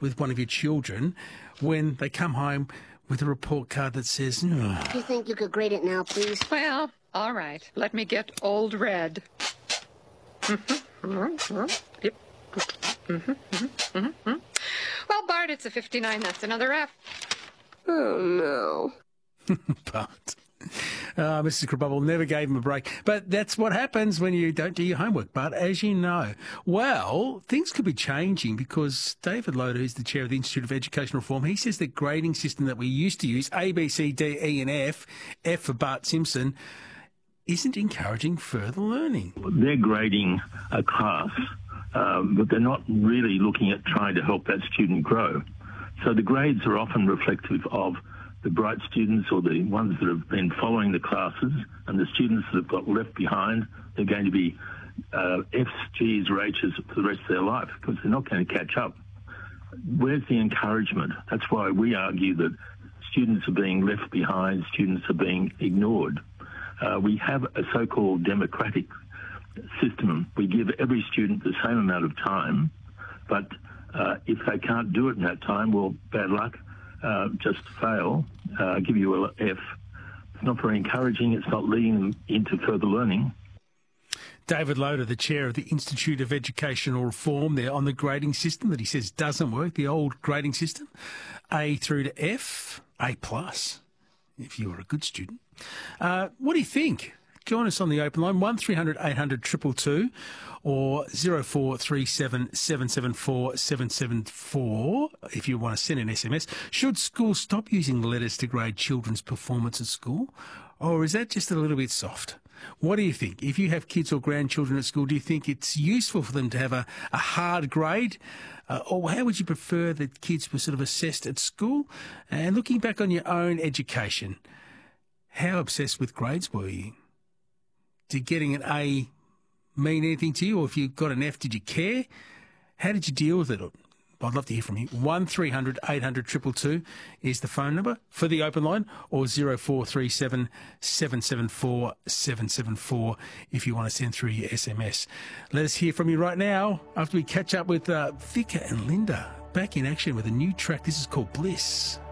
with one of your children when they come home with a report card that says, "Oh." Do you think you could grade it now, please? Well, all right. Let me get Old Red. Yep. Well, Bart, it's a 59. That's another F. Oh, no. But Mrs. Krabappel never gave him a break. But that's what happens when you don't do your homework. But as you know, well, things could be changing because David Loader, who's the chair of the Institute of Education Reform, he says the grading system that we used to use, A, B, C, D, E and F, F for Bart Simpson, isn't encouraging further learning. They're grading a class, but they're not really looking at trying to help that student grow. So the grades are often reflective of the bright students or the ones that have been following the classes, and the students that have got left behind, they're going to be Fs, Gs, or Hs for the rest of their life because they're not going to catch up. Where's the encouragement? That's why we argue that students are being left behind, students are being ignored. We have a so-called democratic system. We give every student the same amount of time, but if they can't do it in that time, well, bad luck, just fail, give you an F. It's not very encouraging. It's not leading them into further learning. David Loader, the chair of the Institute of Educational Reform, there on the grading system that he says doesn't work, the old grading system, A through to F, A+, if you were a good student. What do you think? Join us on the open line, 1300 800 222 or 0437 774 774 if you want to send an SMS. Should schools stop using letters to grade children's performance at school, or is that just a little bit soft? What do you think? If you have kids or grandchildren at school, do you think it's useful for them to have a hard grade? Or how would you prefer that kids were sort of assessed at school? And looking back on your own education, how obsessed with grades were you? Did getting an A mean anything to you? Or if you got an F, did you care? How did you deal with it? I'd love to hear from you. 1300 800 222 is the phone number for the open line, or 0437 774 774 if you want to send through your SMS. Let us hear from you right now after we catch up with Vika and Linda back in action with a new track. This is called Bliss.